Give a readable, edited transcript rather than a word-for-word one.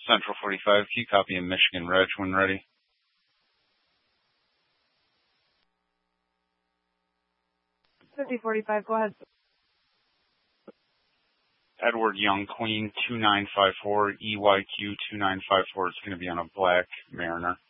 Central 45. Can you copy in Michigan Reg when ready? $5045, go ahead. Edward Young Queen 2954, EYQ 2954. It's going to be on a black Mariner.